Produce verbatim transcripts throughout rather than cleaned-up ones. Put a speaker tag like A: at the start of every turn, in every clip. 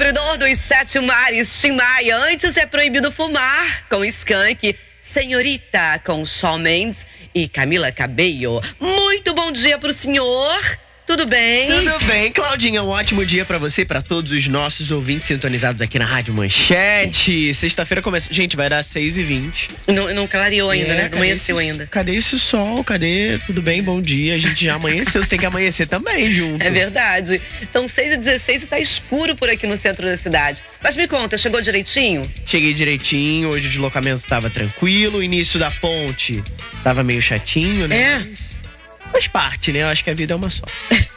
A: Descobridor dos Sete Mares, Tim Maia. Antes é proibido fumar, com Skank. Senhorita, com Shawn Mendes e Camila Cabello. Muito bom dia pro senhor. Tudo bem?
B: Tudo bem, Claudinha, um ótimo dia pra você e pra todos os nossos ouvintes sintonizados aqui na Rádio Manchete. Sexta-feira começa... Gente, vai dar seis e vinte.
A: Não, não clareou ainda,
B: é,
A: né? Não amanheceu
B: esse,
A: ainda.
B: Cadê esse sol? Cadê? Tudo bem? Bom dia. A gente já amanheceu. Você tem que amanhecer também junto.
A: É verdade. São seis e dezesseis e tá escuro por aqui no centro da cidade. Mas me conta, chegou direitinho?
B: Cheguei direitinho. Hoje o deslocamento tava tranquilo. O início da ponte tava meio chatinho, né?
A: É.
B: Faz parte, né? Eu acho que a vida é uma só.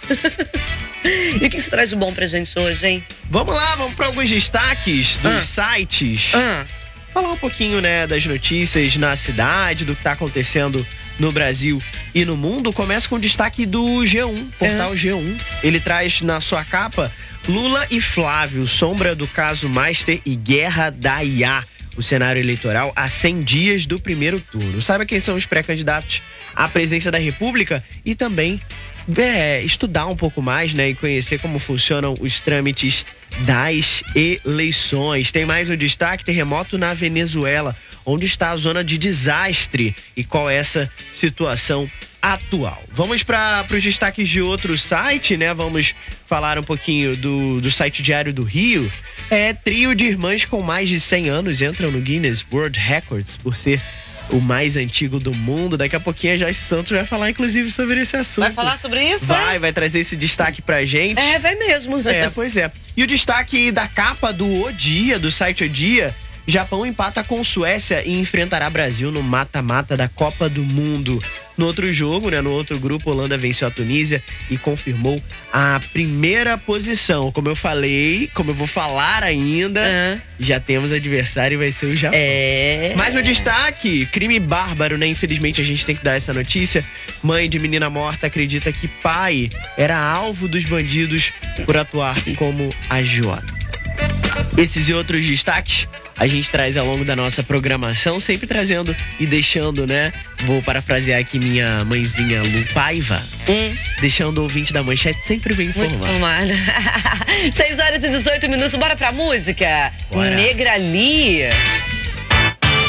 A: E o que você traz de bom pra gente hoje, hein?
B: Vamos lá, vamos para alguns destaques dos
A: Ah.
B: sites.
A: Ah,
B: Falar um pouquinho, né, das notícias na cidade, do que tá acontecendo no Brasil e no mundo. Começa com o destaque do G um, portal G um. Ele traz na sua capa Lula e Flávio, sombra do caso Master e guerra da I A. O cenário eleitoral a cem dias do primeiro turno. Saiba quem são os pré-candidatos à presidência da República e também é, estudar um pouco mais, né, e conhecer como funcionam os trâmites das eleições. Tem mais um destaque: terremoto na Venezuela. Onde está a zona de desastre e qual é essa situação atual? Vamos para os destaques de outro site, né? Vamos falar um pouquinho do, do site Diário do Rio. É, trio de irmãs com mais de cem anos entram no Guinness World Records por ser o mais antigo do mundo. Daqui a pouquinho a Joyce Santos vai falar, inclusive, sobre esse assunto.
A: vai falar sobre isso?
B: Vai,
A: hein?
B: vai trazer esse destaque pra gente.
A: É, vai mesmo.
B: É, pois é. E o destaque da capa do O Dia, do site O Dia: Japão empata com Suécia e enfrentará Brasil no mata-mata da Copa do Mundo. No outro jogo, né, no outro grupo, Holanda venceu a Tunísia e confirmou a primeira posição. Como eu falei, como eu vou falar ainda,
A: Uhum.
B: já temos adversário e vai ser o Japão.
A: É.
B: Mais um destaque: crime bárbaro, né? Infelizmente a gente tem que dar essa notícia. Mãe de menina morta acredita que pai era alvo dos bandidos por atuar como agiota. Esses e outros destaques a gente traz ao longo da nossa programação, sempre trazendo e deixando, né? Vou parafrasear aqui minha mãezinha Lu Paiva,
A: Hum.
B: deixando o ouvinte da Manchete sempre bem
A: Muito
B: informado.
A: tomada. seis horas e dezoito minutos, bora pra música?
B: Bora.
A: Negra Lee.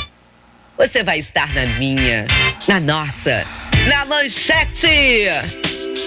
A: Você vai estar na minha, na nossa, na Manchete.